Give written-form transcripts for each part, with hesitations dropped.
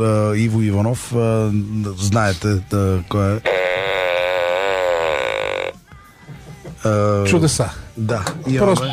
Иво Иванов. Знаете кой е. Чудеса. Да. Просто.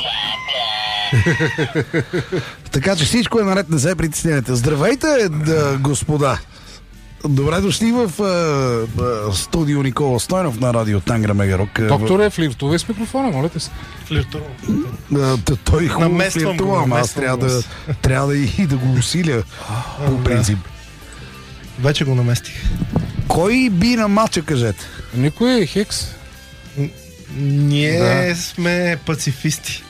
Така че всичко е наред, не се притеснявайте. Здравейте, господа! Добре дошли в студио Никола Стойнов на радио Тангра Мегарок. Докторе, флиртувай с микрофона, молете се. Флиртувам. Той хубаво флиртува, ама аз трябва да го усиля по принцип. Вече го наместих. Кой би на матча, кажете? Никой е Хикс. Ние сме пацифисти.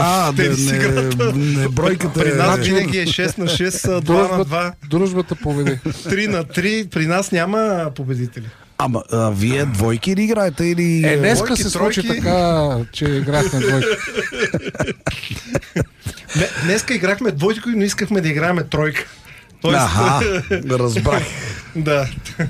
Не бройката при нас винаги е 6 на 6, 2 на 2. Дружбата победи. 3 на 3. При нас няма победители. Ама вие двойки ли играете или... Днеска се случи така, че играхме двойки. Днеска играхме двойки, но искахме да играем тройка. Разбрах. Да.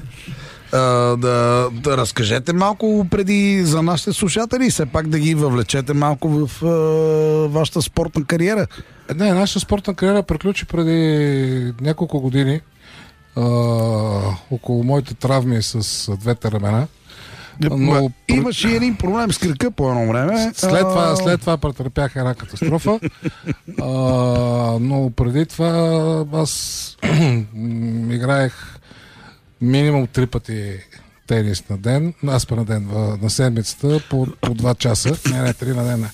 Да разкажете малко преди за нашите слушатели, все пак да ги въвлечете малко в вашата спортна кариера. Нашата спортна кариера приключи преди няколко години около моите травми с двете ramена. Но имаше един проблем с кръка по едно време. След това претърпях една катастрофа. Но преди това аз играех минимум 3 пъти тенис на ден, на ден, на седмицата по 2 часа. Не, 3 на ден.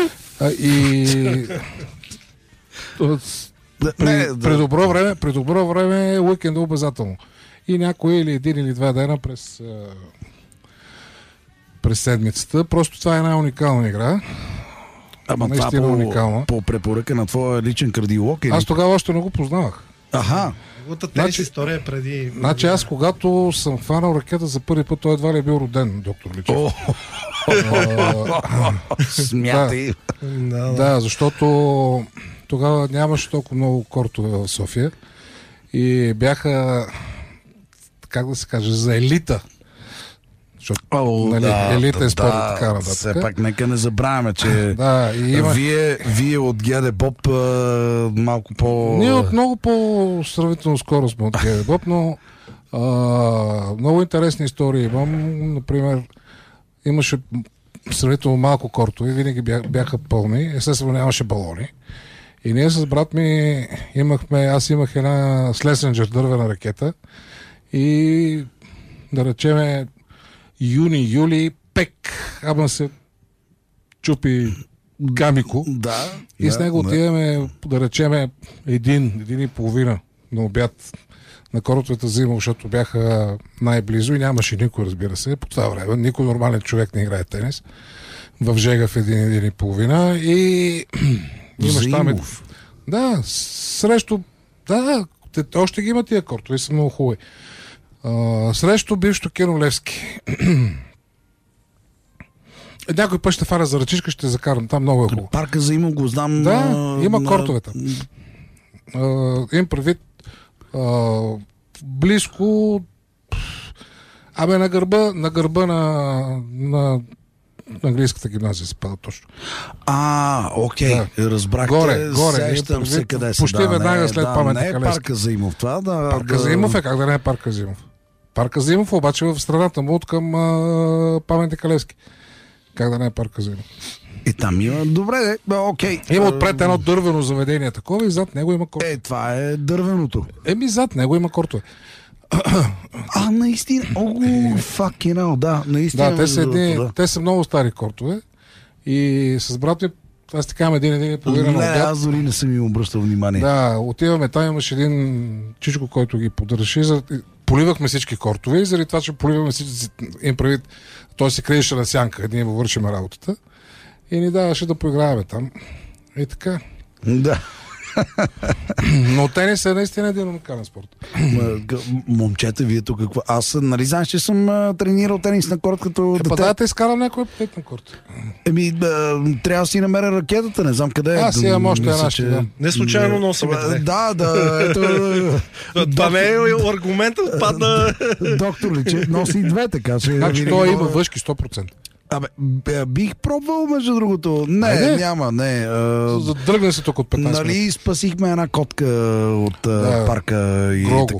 При добро време уикенда обязателно. И някой или 1 или 2 дена през седмицата. Просто това е една уникална игра. Ама това по препоръка на твоя личен кардиолог? Аз тогава още не го познавах. Тенис история преди... Значи аз когато съм хванал ракета за първи път, той едва ли е бил роден, доктор Личев. Смятай. Да, защото тогава нямаше толкова много кортове в София и бяха, как да се каже, за елита. Защото елита е спорт и така нататък. Все пак нека не забравяме, че вие от ГД Боб малко по... Ние от много по-сравнително скоро сме от ГД Боб, но много интересни истории имам. Например, имаше сравнително малко кортове, винаги бяха пълни, естествено нямаше балони. И ние с брат ми аз имах една Слесенджер дървена ракета и да речеме юни-юли пек, ама се чупи гамико. И с него отиваме, да речеме, един и половина на обяд на кортовете взимал, защото бяха най-близо и нямаше никой, разбира се, по това време. Никой нормален човек не играе тенис. В Жега в един и половина и имаш там... Да, срещу... Да, още ги има тия кортове, са много хубави. Срещу бившото Кино Левски. Някой път ще фара за ръчичка, ще закарам. Там много е хубаво. Парка за има го знам. Да, има кортове там. Им предвид близко на гърба на английската гимназия се пада точно. Окей, разбрах. Горе. Сещам се къде са. Почти веднага след паметника Левски. Не е Парка Заимов това. Парка Заимов е, как да не е Парка Заимов. Парка Заимов обаче в страната му от към паметника Левски. Как да не е Парка Заимов. И там има... Добре, окей. Има отпред едно дървено заведение такова и зад него има кортове. Това е дървеното. Зад него има кортове. Наистина. Да, наистина. Да, те са много стари кортове и с брат ми, аз така имам един и половина на обяд. Аз дори не съм им обръщал внимание. Да, отиваме, там имаше един чичко, който ги поддържи. Поливахме всички кортове и заради това, че поливаме всички, им прави, той се криеше на сянка, ние му вършим работата и ни даваше да поиграваме там. И така. Да. Но тенис е наистина един уникален спорт. Момчета, вие тук какво? Аз, нали знаеш, че съм тренирал тенис на корт като дете. Да те изкарам някой път на корт. Трябва да си намеря ракетата, не знам къде е. Аз имам още една. Не случайно носи две. Да. Това не е аргументът, падна. Доктор Личев носи две, така че... Значи той има въшки 100%. Бих пробвал, между другото. Няма. Задръгне се тук от 15 минути. Нали спасихме една котка от парка и Грого.